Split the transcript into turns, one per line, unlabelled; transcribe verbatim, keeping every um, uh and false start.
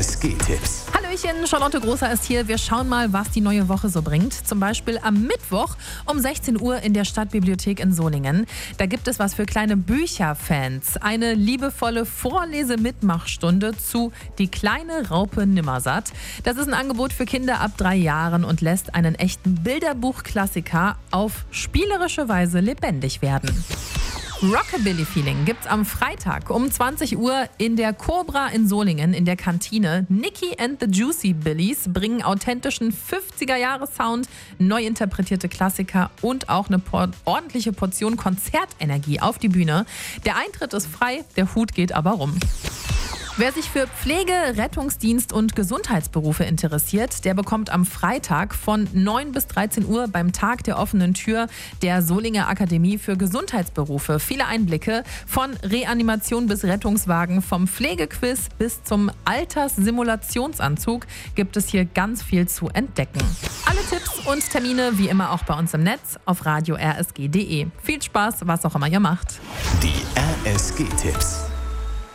S G-Tipps.
Hallöchen, Charlotte Großer ist hier. Wir schauen mal, was die neue Woche so bringt. Zum Beispiel am Mittwoch um sechzehn Uhr in der Stadtbibliothek in Solingen. Da gibt es was für kleine Bücherfans. Eine liebevolle Vorlese-Mitmachstunde zu Die kleine Raupe Nimmersatt. Das ist ein Angebot für Kinder ab drei Jahren und lässt einen echten Bilderbuch-Klassiker auf spielerische Weise lebendig werden. Rockabilly-Feeling gibt's am Freitag um zwanzig Uhr in der Cobra in Solingen in der Kantine. Nicky and the Juicy Billies bringen authentischen fünfziger-Jahres-Sound, neu interpretierte Klassiker und auch eine por- ordentliche Portion Konzertenergie auf die Bühne. Der Eintritt ist frei, der Hut geht aber rum. Wer sich für Pflege, Rettungsdienst und Gesundheitsberufe interessiert, der bekommt am Freitag von neun bis dreizehn Uhr beim Tag der offenen Tür der Solinger Akademie für Gesundheitsberufe viele Einblicke von Reanimation bis Rettungswagen, vom Pflegequiz bis zum Alterssimulationsanzug gibt es hier ganz viel zu entdecken. Alle Tipps und Termine wie immer auch bei uns im Netz auf radio r s g punkt d e. Viel Spaß, was auch immer ihr macht.
Die R S G-Tipps.